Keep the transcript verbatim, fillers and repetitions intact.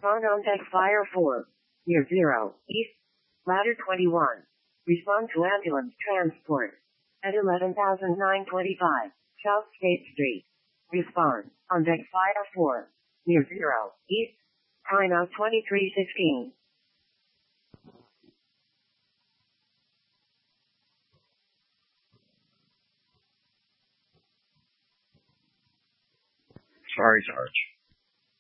Respond on deck Fire four. Near zero, east. Ladder twenty-one. Respond to ambulance transport. At eleven thousand nine hundred twenty-five, South State Street. Respond on deck Fire four. Near zero, east. Time out twenty-three sixteen. Sorry, Sarge.